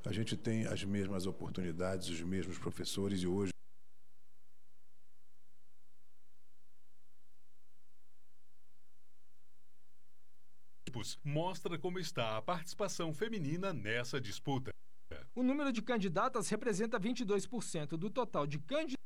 a gente tem as mesmas oportunidades, os mesmos professores e hoje mostra como está a participação feminina nessa disputa. O número de candidatas representa 22% do total de candidatas